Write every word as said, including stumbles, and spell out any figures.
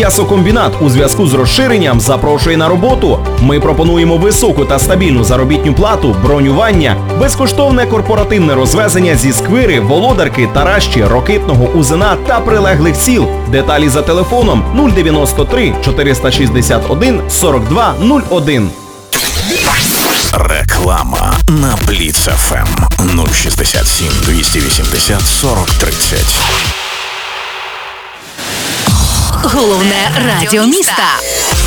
М'ясокомбінат у зв'язку з розширенням запрошує на роботу. Ми пропонуємо високу та стабільну заробітну плату, бронювання, безкоштовне корпоративне розвезення зі Сквири, Володарки, Таращі, Рокитного, Узина та прилеглих сіл. Деталі за телефоном нуль дев'яносто три чотириста шістдесят один сорок два нуль один. Реклама на Бліц еф ем нуль шістдесят сім двісті вісімдесят сорок тридцять. Головне радіо міста.